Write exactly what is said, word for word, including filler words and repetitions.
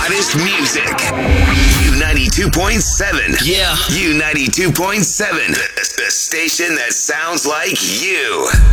hottest music. U ninety-two point seven. Yeah. U ninety-two point seven. The, the station that sounds like you.